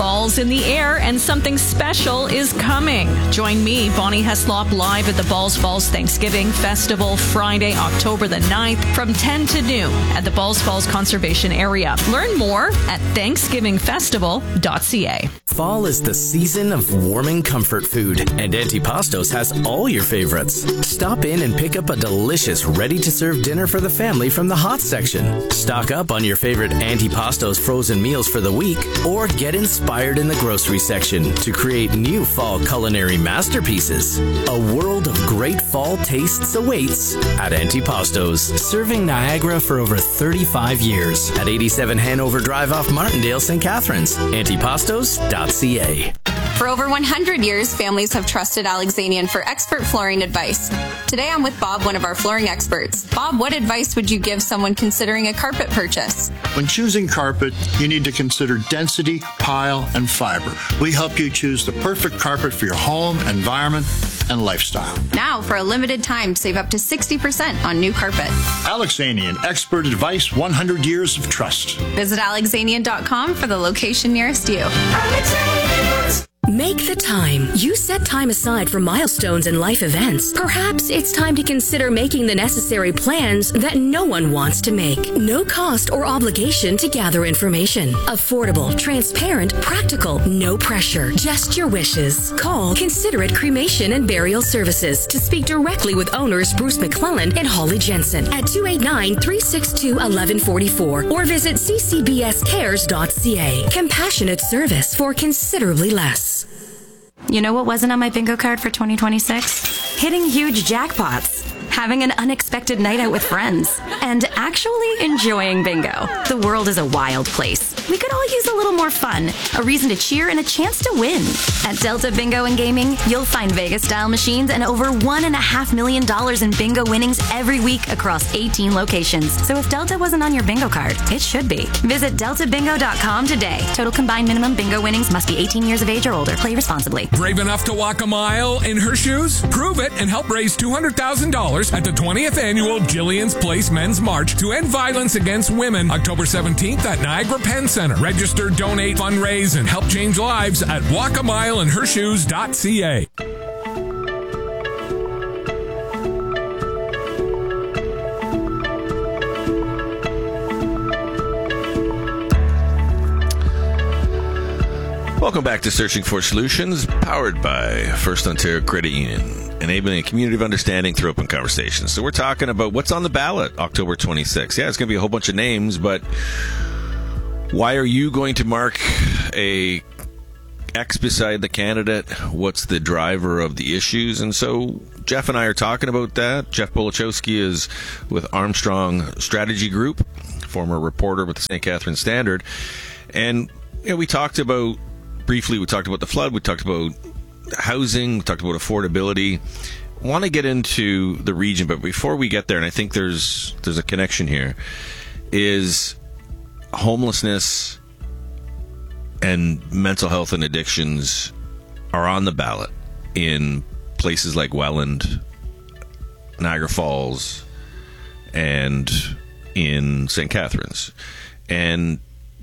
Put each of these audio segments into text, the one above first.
Fall's in the air and something special is coming. Join me, Bonnie Heslop, live at the Balls Falls Thanksgiving Festival Friday, October the 9th from 10 to noon at the Balls Falls Conservation Area. Learn more at thanksgivingfestival.ca. Fall is the season of warming comfort food, and Antipastos has all your favorites. Stop in and pick up a delicious, ready-to-serve dinner for the family from the hot section. Stock up on your favorite Antipastos frozen meals for the week, or get inspired in the grocery section to create new fall culinary masterpieces. A world of great fall tastes awaits at Antipastos, serving Niagara for over 35 years at 87 Hanover Drive off Martindale, St. Catharines. Antipastos.ca. For over 100 years, families have trusted Alexanian for expert flooring advice. Today I'm with Bob, one of our flooring experts. Bob, what advice would you give someone considering a carpet purchase? When choosing carpet, you need to consider density, pile, and fiber. We help you choose the perfect carpet for your home, environment, and lifestyle. Now, for a limited time, save up to 60% on new carpet. Alexanian, expert advice, 100 years of trust. Visit alexanian.com for the location nearest you. Make the time. You set time aside for milestones and life events. Perhaps it's time to consider making the necessary plans that no one wants to make. No cost or obligation to gather information. Affordable, transparent, practical, no pressure. Just your wishes. Call Considerate Cremation and Burial Services to speak directly with owners Bruce McClellan and Holly Jensen at 289-362-1144 or visit ccbscares.ca. Compassionate service for considerably less. You know what wasn't on my bingo card for 2026? Hitting huge jackpots, having an unexpected night out with friends, and actually enjoying bingo. The world is a wild place. We could all use a little more fun, a reason to cheer, and a chance to win. At Delta Bingo and Gaming, you'll find Vegas-style machines and over $1.5 million in bingo winnings every week across 18 locations. So if Delta wasn't on your bingo card, it should be. Visit deltabingo.com today. Total combined minimum bingo winnings must be 18 years of age or older. Play responsibly. Brave enough to walk a mile in her shoes? Prove it and help raise $200,000 at the 20th Annual Jillian's Place Men's March to End Violence Against Women, October 17th at Niagara Penn Center. Register, donate, fundraise, and help change lives at walkamileinhershoes.ca. Welcome back to Searching for Solutions, powered by First Ontario Credit Union, enabling a community of understanding through open conversations. So we're talking about what's on the ballot October 26th. Yeah, it's going to be a whole bunch of names, but why are you going to mark a X beside the candidate? What's the driver of the issues? And so Jeff and I are talking about that. Jeff Bolichowski is with Armstrong Strategy Group, former reporter with the St. Catharines Standard. And we talked about briefly, we talked about the flood, we talked about housing, we talked about affordability. I want to get into the region, but before we get there, and I think there's a connection here, is homelessness and mental health and addictions are on the ballot in places like Welland, Niagara Falls, and in St. Catharines. And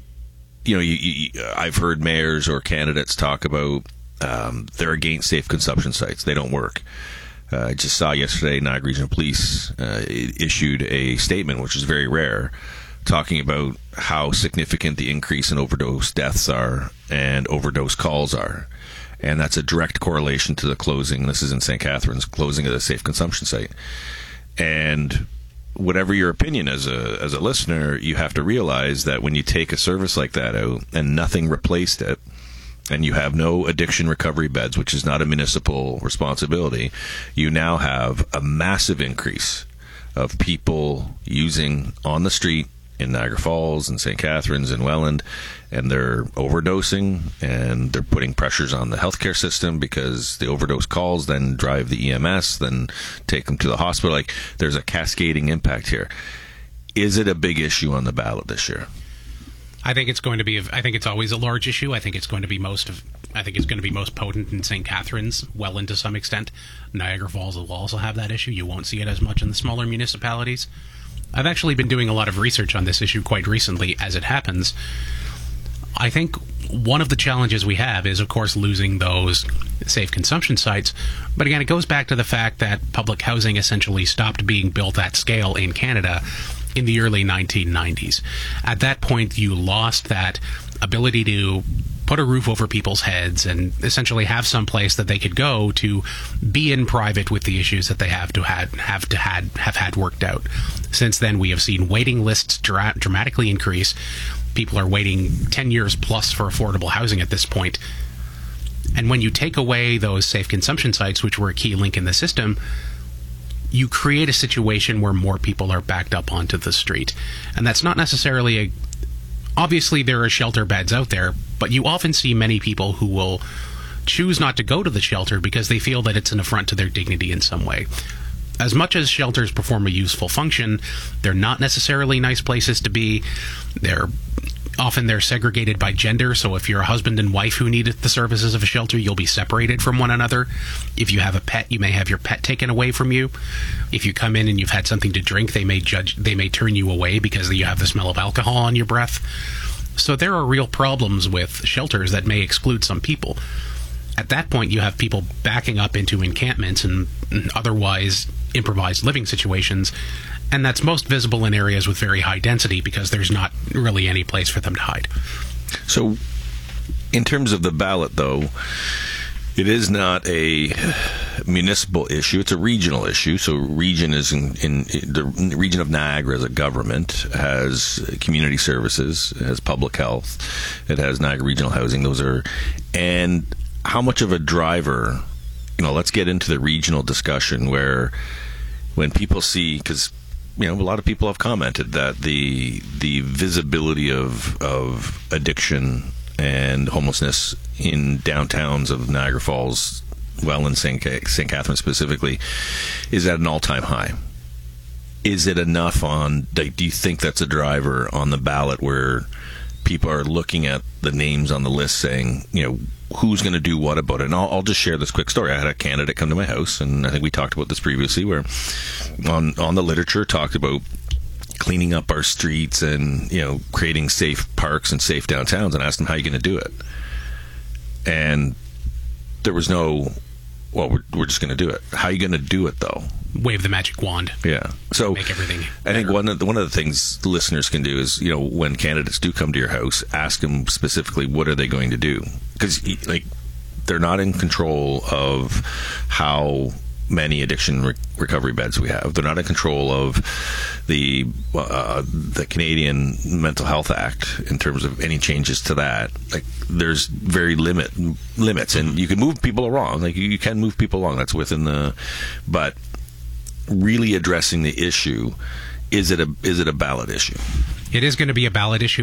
I've heard mayors or candidates talk about they're against safe consumption sites. They don't work. I just saw yesterday Niagara Regional Police issued a statement, which is very rare, talking about how significant the increase in overdose deaths are and overdose calls are. And that's a direct correlation to the closing, this is in St. Catharines, closing of the safe consumption site. And whatever your opinion as a listener, you have to realize that when you take a service like that out and nothing replaced it, and you have no addiction recovery beds, which is not a municipal responsibility, you now have a massive increase of people using on the street in Niagara Falls and St. Catharines and Welland, and they're overdosing and they're putting pressures on the healthcare system because the overdose calls then drive the EMS, then take them to the hospital. Like, there's a cascading impact here. Is it a big issue on the ballot this year? I think it's going to be. I think it's always a large issue. I think it's going to be most potent in St. Catharines, Welland to some extent. Niagara Falls will also have that issue. You won't see it as much in the smaller municipalities. I've actually been doing a lot of research on this issue quite recently, as it happens. I think one of the challenges we have is, of course, losing those safe consumption sites. But again, it goes back to the fact that public housing essentially stopped being built at scale in Canada in the early 1990s. At that point, you lost that ability to put a roof over people's heads and essentially have some place that they could go to be in private with the issues that they have had worked out. Since then, we have seen waiting lists dramatically increase. People are waiting 10 years plus for affordable housing at this point. And when you take away those safe consumption sites, which were a key link in the system, you create a situation where more people are backed up onto the street. And that's not necessarily obviously, there are shelter beds out there, but you often see many people who will choose not to go to the shelter because they feel that it's an affront to their dignity in some way. As much as shelters perform a useful function, they're not necessarily nice places to be. They're segregated by gender, so if you're a husband and wife who need the services of a shelter, you'll be separated from one another. If you have a pet, you may have your pet taken away from you. If you come in and you've had something to drink, they may turn you away because you have the smell of alcohol on your breath. So there are real problems with shelters that may exclude some people. At that point, you have people backing up into encampments and otherwise improvised living situations, and that's most visible in areas with very high density because there's not really any place for them to hide. So, in terms of the ballot, though, it is not a municipal issue. It's a regional issue. So region is in the region of Niagara as a government has community services, it has public health, it has Niagara Regional Housing. And how much of a driver, let's get into the regional discussion where when people see, because a lot of people have commented that the visibility of addiction and homelessness in downtowns of Niagara Falls, in St. Catharines specifically, is at an all-time high. Is it enough do you think that's a driver on the ballot where people are looking at the names on the list saying, who's going to do what about it? And I'll just share this quick story. I had a candidate come to my house, and I think we talked about this previously, where on the literature talked about cleaning up our streets and creating safe parks and safe downtowns, and asked him, how are you going to do it? And there was no, we're just going to do it. How are you going to do it, though? Wave the magic wand. Yeah. So make everything I think one of the things listeners can do is, when candidates do come to your house, ask them specifically what are they going to do, because they're not in control of how many addiction recovery beds we have. They're not in control of the Canadian Mental Health Act in terms of any changes to that. There's very limits, and you can move people along. You can move people along. That's within but really addressing the issue, is it a ballot issue? It is going to be a ballot issue.